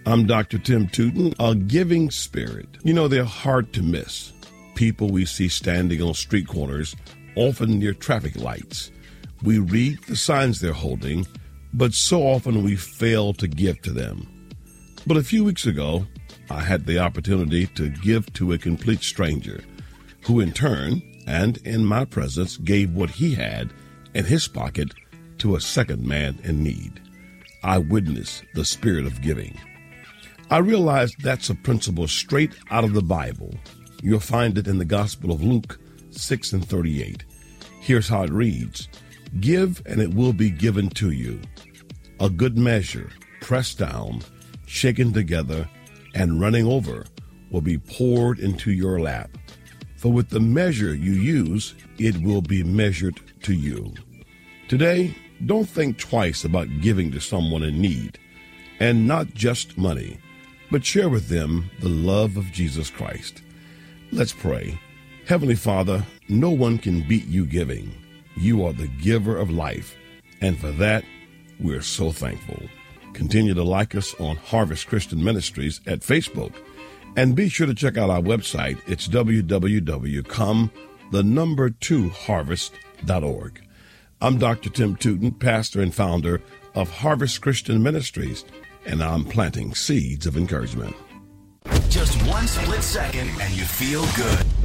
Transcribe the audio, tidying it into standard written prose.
I'm Dr. Tim Tootin, a giving spirit. You know, they're hard to miss. People we see standing on street corners, often near traffic lights. We read the signs they're holding, but so often we fail to give to them. But a few weeks ago, I had the opportunity to give to a complete stranger, who in turn, and in my presence, gave what he had in his pocket to a second man in need. I witnessed the spirit of giving. I realized that's a principle straight out of the Bible. You'll find it in the Gospel of Luke 6:38. Here's how it reads: "Give, and it will be given to you. A good measure, pressed down, shaken together, and running over, will be poured into your lap. For with the measure you use, it will be measured to you." Today, don't think twice about giving to someone in need, and not just money, but share with them the love of Jesus Christ. Let's pray. Heavenly Father, no one can beat you giving. You are the giver of life, and for that, we're so thankful. Continue to like us on Harvest Christian Ministries at Facebook, and be sure to check out our website. It's www.com2harvest.org. I'm Dr. Tim Tootin, pastor and founder of Harvest Christian Ministries, and I'm planting seeds of encouragement. Just one split second and you feel good.